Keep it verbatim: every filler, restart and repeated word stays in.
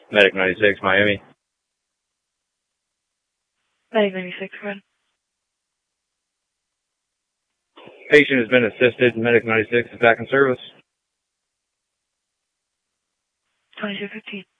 Medic ninety-six, Miami. Medic ninety-six, go ahead. Patient has been assisted. Medic ninety-six is back in service. twenty-two fifteen.